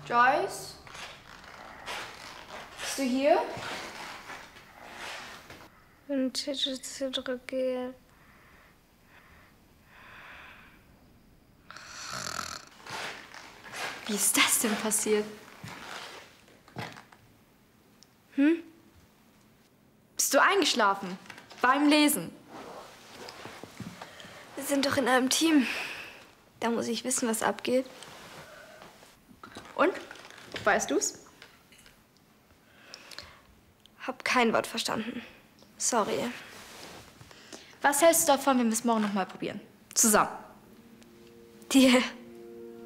Joyce? Bist du hier? Wenn Titel zurückgeht. Wie ist das denn passiert? Bist du eingeschlafen? Beim Lesen? Wir sind doch in einem Team. Da muss ich wissen, was abgeht. Und? Weißt du's? Hab kein Wort verstanden. Sorry. Was hältst du davon, wenn wir es morgen noch mal probieren? Zusammen. Deal.